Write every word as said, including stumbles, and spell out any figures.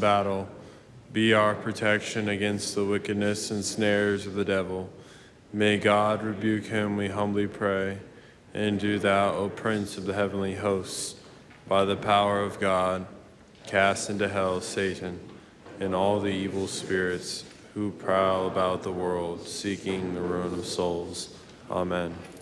battle. Be our protection against the wickedness and snares of the devil. May God rebuke him, we humbly pray. And do thou, O Prince of the heavenly hosts, by the power of God, cast into hell Satan and all the evil spirits who prowl about the world, seeking the ruin of souls. Amen.